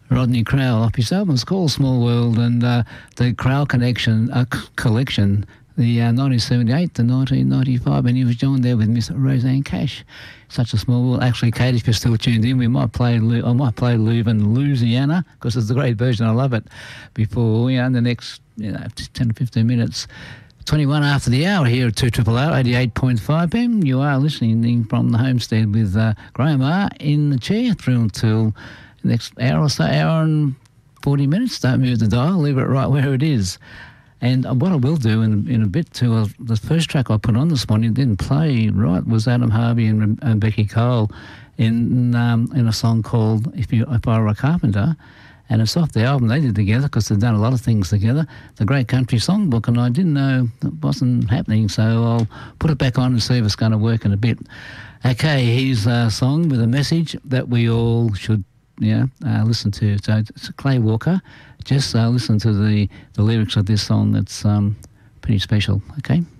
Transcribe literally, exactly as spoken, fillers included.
Rodney Crowell off his album. It's called Small World, and uh, the Crowell Connection uh, c- collection, the uh, nineteen seventy-eight to nineteen ninety-five, and he was joined there with Miss Roseanne Cash. Such a small world. Actually, Kate, if you're still tuned in, we might play. I might play Leuven, Louisiana, because it's a great version. I love it. Before you know, in the next you know ten or fifteen minutes. twenty-one after the hour here at two R R R, eighty-eight point five F M. You are listening from the homestead with uh, Graham R in the chair through until the next hour or so, hour and forty minutes. Don't move the dial, leave it right where it is. And what I will do in, in a bit too, uh, the first track I put on this morning didn't play right, was Adam Harvey and, and Becky Cole in um, in a song called If You If I Were a Carpenter. And it's off the album they did together, because they've done a lot of things together, the Great Country Songbook, and I didn't know it wasn't happening, so I'll put it back on and see if it's going to work in a bit. Okay, here's a song with a message that we all should you know, uh, listen to. So it's Clay Walker. Just uh, listen to the, the lyrics of this song. That's um, pretty special, okay?